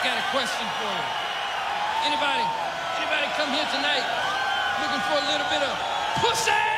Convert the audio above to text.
got a question for you. Anybody come here tonight looking for a little bit of pussy?